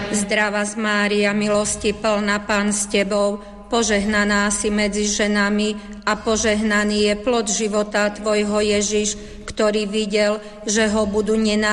Zdravá Mária, milosti plná, Pán s Tebou, požehnaná si medzi ženami a požehnaný je plod života Tvojho Ježiš, ktorý videl, že ho budú nenávidieť